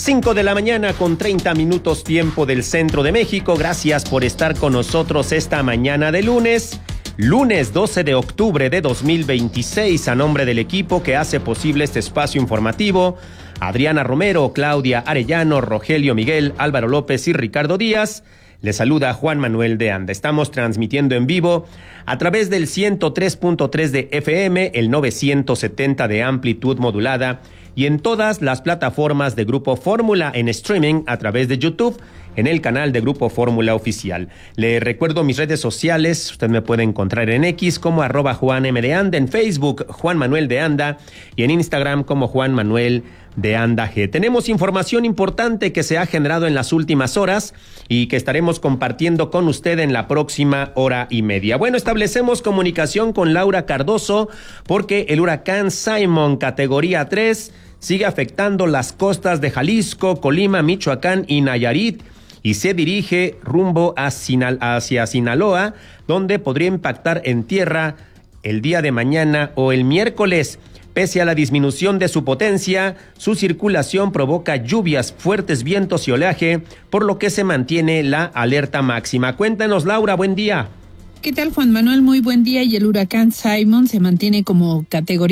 5 de la mañana con 30 minutos tiempo del centro de México. Gracias por estar con nosotros esta mañana de lunes 12 de octubre de 2026. A nombre del equipo que hace posible este espacio informativo, Adriana Romero, Claudia Arellano, Rogelio Miguel, Álvaro López y Ricardo Díaz, le saluda Juan Manuel de Anda. Estamos transmitiendo en vivo a través del 103.3 de FM, el 970 de amplitud modulada y en todas las plataformas de Grupo Fórmula en streaming a través de YouTube en el canal de Grupo Fórmula Oficial. Le recuerdo mis redes sociales. Usted me puede encontrar en X como @JuanM_de_Anda, en Facebook Juan Manuel de Anda y en Instagram como Juan Manuel de Anda G. Tenemos información importante que se ha generado en las últimas horas y que estaremos compartiendo con usted en la próxima hora y media. Bueno, establecemos comunicación con Laura Cardoso porque el huracán Simon categoría 3 sigue afectando las costas de Jalisco, Colima, Michoacán y Nayarit y se dirige rumbo hacia Sinaloa, donde podría impactar en tierra el día de mañana o el miércoles. Pese a la disminución de su potencia, su circulación provoca lluvias, fuertes vientos y oleaje, por lo que se mantiene la alerta máxima. Cuéntanos, Laura, buen día. ¿Qué tal, Juan Manuel? Muy buen día. Y el huracán Simon se mantiene como categoría